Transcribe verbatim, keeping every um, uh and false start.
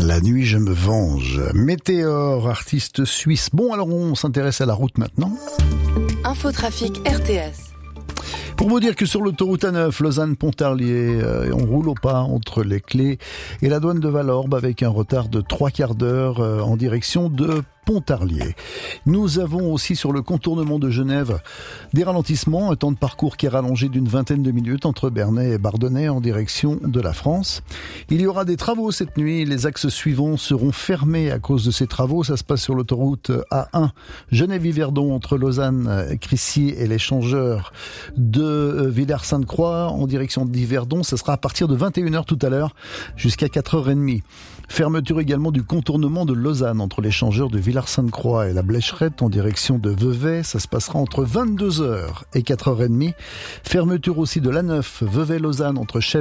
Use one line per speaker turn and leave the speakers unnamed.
La nuit, je me venge. Météor, artiste suisse. Bon, alors on s'intéresse à la route maintenant.
Infotrafic R T S.
Pour vous dire que sur l'autoroute A neuf, Lausanne-Pontarlier, euh, on roule au pas entre les Clés et la douane de Valorbe avec un retard de trois quarts d'heure euh, en direction de Pontarlier. Nous avons aussi sur le contournement de Genève des ralentissements, un temps de parcours qui est rallongé d'une vingtaine de minutes entre Bernay et Bardonnay en direction de la France. Il y aura des travaux cette nuit, les axes suivants seront fermés à cause de ces travaux. Ça se passe sur l'autoroute A un, Genève-Yverdon entre Lausanne, Crissier et l'échangeur de Villars-Sainte-Croix en direction d'Yverdon. Ça sera à partir de vingt et une heures tout à l'heure jusqu'à quatre heures trente. Fermeture également du contournement de Lausanne entre l'échangeur de Villars-Sainte-Croix et la Blécherette en direction de Vevey. Ça se passera entre vingt-deux heures et quatre heures trente. Fermeture aussi de l'A neuf, Vevey-Lausanne entre Chèvres